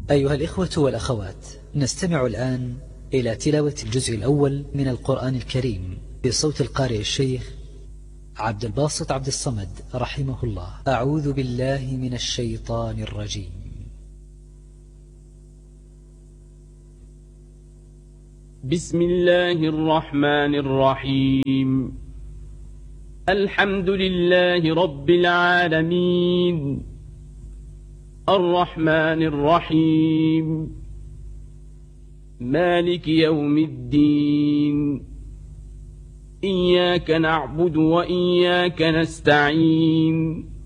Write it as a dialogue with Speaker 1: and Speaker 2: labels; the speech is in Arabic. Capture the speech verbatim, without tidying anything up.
Speaker 1: أيها الإخوة والأخوات، نستمع الآن إلى تلاوة الجزء الأول من القرآن الكريم بصوت القارئ الشيخ عبد الباسط عبد الصمد رحمه الله. أعوذ بالله من الشيطان الرجيم.
Speaker 2: بسم الله الرحمن الرحيم. الحمد لله رب العالمين، الرحمن الرحيم، مالك يوم الدين، إياك نعبد وإياك نستعين،